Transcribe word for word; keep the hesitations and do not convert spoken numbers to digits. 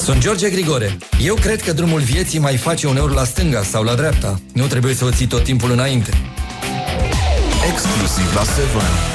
Sunt George Grigore. Eu cred că drumul vieții mai face uneori la stânga sau la dreapta. Nu trebuie să o ții tot timpul înainte. Exclusiv la Seven.